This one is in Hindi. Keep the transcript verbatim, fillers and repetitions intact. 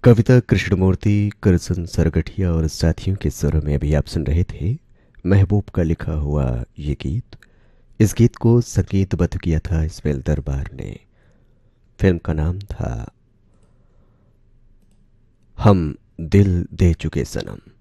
कविता कृष्णमूर्ति, करसन सरगठिया और साथियों के स्वरों में अभी आप सुन रहे थे महबूब का लिखा हुआ ये गीत। इस गीत को संगीतबद्ध किया था इस्माइल दरबार ने। फिल्म का नाम था हम दिल दे चुके सनम।